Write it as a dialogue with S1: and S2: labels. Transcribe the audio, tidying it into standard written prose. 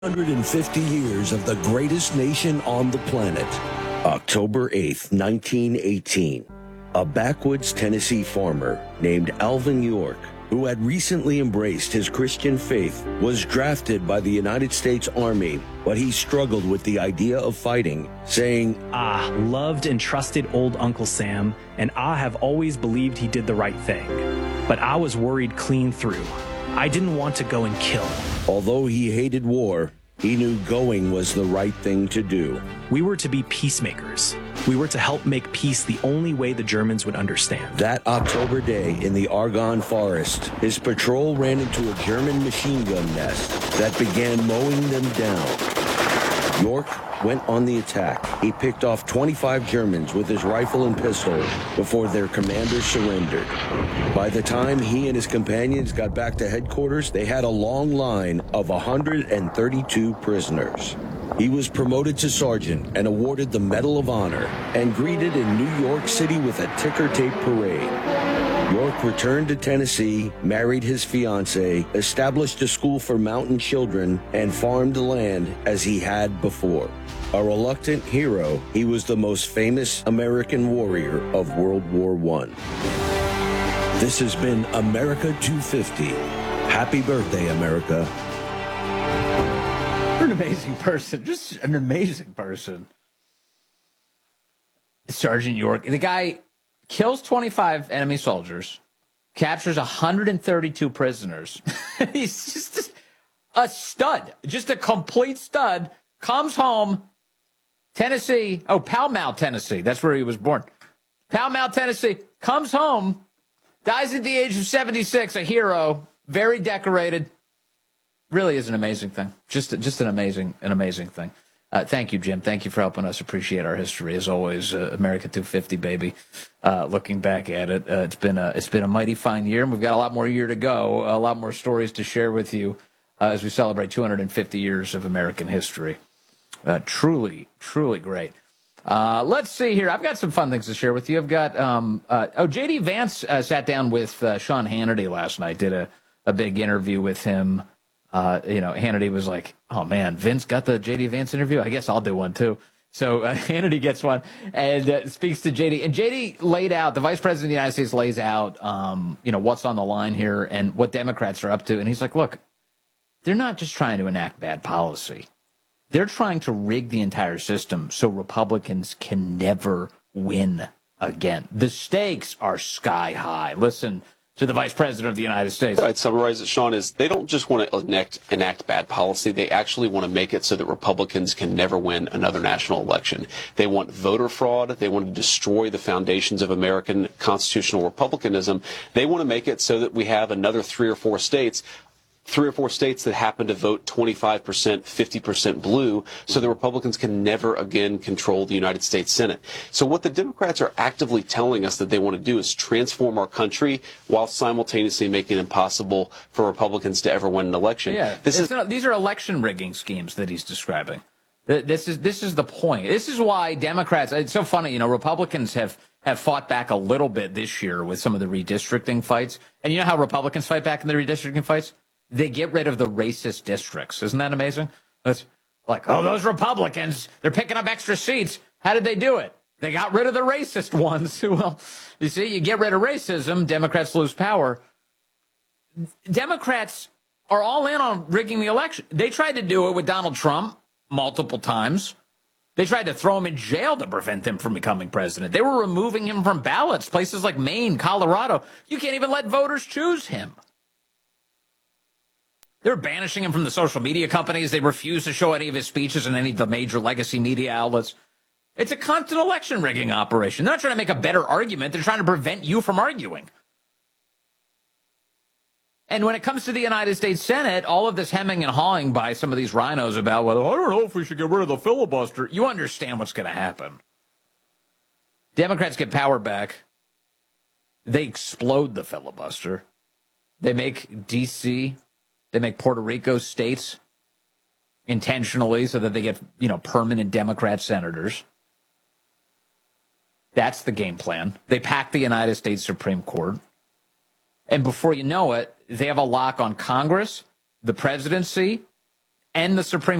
S1: 150 years of the greatest nation on the planet. October 8th, 1918. A backwoods Tennessee farmer named Alvin York, who had recently embraced his Christian faith, was drafted by the United States Army, but he struggled with the idea of fighting, saying,
S2: Loved and trusted old Uncle Sam, and I have always believed he did the right thing. But I was worried clean through. I didn't want to go and kill.
S1: Although he hated war, he knew going was the right thing to do.
S2: We were to be peacemakers. We were to help make peace the only way the Germans would understand.
S1: That October day in the Argonne Forest, his patrol ran into a German machine gun nest that began mowing them down. York went on the attack. He picked off 25 Germans with his rifle and pistol before their commander surrendered. By the time he and his companions got back to headquarters, they had a long line of 132 prisoners. He was promoted to sergeant and awarded the Medal of Honor and greeted in New York City with a ticker tape parade. York returned to Tennessee, married his fiancée, established a school for mountain children, and farmed land as he had before. A reluctant hero, he was the most famous American warrior of World War I. This has been America 250. Happy birthday, America.
S3: You're an amazing person. Just an amazing person. Sergeant York. The guy kills 25 enemy soldiers, captures 132 prisoners. He's just a stud. Just a complete stud. Comes home, Tennessee. Oh, Pall Mall, Tennessee. That's where he was born. Pall Mall, Tennessee. Comes home, dies at the age of 76, a hero, very decorated. Really is an amazing thing. Just an amazing thing. Thank you, Jim. Thank you for helping us appreciate our history. As always, America 250, baby. Looking back at it, it's been a mighty fine year, and we've got a lot more year to go. A lot more stories to share with you as we celebrate 250 years of American history. Truly great. Let's see here. I've got some fun things to share with you. I've got J.D. Vance sat down with Sean Hannity last night. Did a big interview with him. Hannity was like, oh, man, Vince got the J.D. Vance interview? I guess I'll do one, too. So Hannity gets one and speaks to J.D. And J.D. laid out, the Vice President of the United States lays out, what's on the line here and what Democrats are up to. And he's like, look, they're not just trying to enact bad policy. They're trying to rig the entire system so Republicans can never win again. The stakes are sky high. Listen to the Vice President of the United States.
S4: I'd summarize it, Sean, is they don't just want to enact bad policy. They actually want to make it so that Republicans can never win another national election. They want voter fraud. They want to destroy the foundations of American constitutional republicanism. They want to make it so that we have another three or four states that happen to vote 25%, 50% blue, so the Republicans can never again control the United States Senate. So what the Democrats are actively telling us that they want to do is transform our country while simultaneously making it impossible for Republicans to ever win an election.
S3: Yeah, these are election rigging schemes that he's describing. This is the point. This is why Democrats, it's so funny, Republicans have fought back a little bit this year with some of the redistricting fights. And you know how Republicans fight back in the redistricting fights? They get rid of the racist districts. Isn't that amazing? It's like, oh, those Republicans, they're picking up extra seats. How did they do it? They got rid of the racist ones. Well, you see, you get rid of racism, Democrats lose power. Democrats are all in on rigging the election. They tried to do it with Donald Trump multiple times. They tried to throw him in jail to prevent him from becoming president. They were removing him from ballots, places like Maine, Colorado. You can't even let voters choose him. They're banishing him from the social media companies. They refuse to show any of his speeches in any of the major legacy media outlets. It's a constant election rigging operation. They're not trying to make a better argument. They're trying to prevent you from arguing. And when it comes to the United States Senate, all of this hemming and hawing by some of these rhinos about, well, I don't know if we should get rid of the filibuster. You understand what's going to happen. Democrats get power back. They explode the filibuster. They make D.C., they make Puerto Rico states intentionally so that they get, permanent Democrat senators. That's the game plan. They pack the United States Supreme Court. And before you know it, they have a lock on Congress, the presidency, and the Supreme